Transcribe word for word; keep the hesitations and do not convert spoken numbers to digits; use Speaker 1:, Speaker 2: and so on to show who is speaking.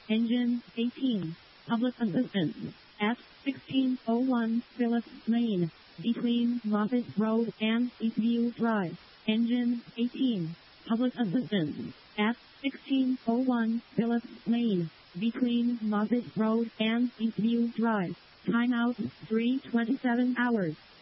Speaker 1: Engine eighteen. Public assistance. F sixteen oh one Phillips Lane. Between Moffett Road and Eastview Drive. Engine eighteen. Public assistance. F sixteen oh one Phillips Lane. Between Moffett Road and Eastview Drive. Timeout three twenty-seven hours.